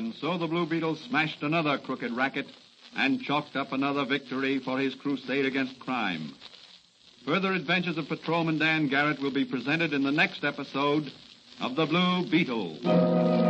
And so the Blue Beetle smashed another crooked racket and chalked up another victory for his crusade against crime. Further adventures of Patrolman Dan Garrett will be presented in the next episode of The Blue Beetle.